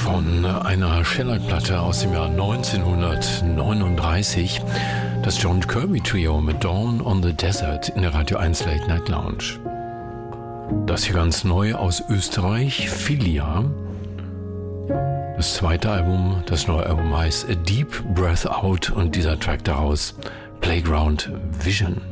von einer Shellac-Platte aus dem Jahr 1939. Das John Kirby Trio mit Dawn on the Desert in der Radio 1 Late Night Lounge. Das hier ganz neu aus Österreich, Filia. Das zweite Album, das neue Album heißt A Deep Breath Out und dieser Track daraus, Playground Vision.